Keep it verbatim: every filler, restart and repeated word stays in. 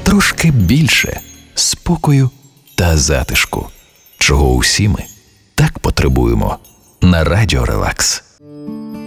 трошки більше спокою та затишку, чого усі ми так потребуємо на Радіо Релакс.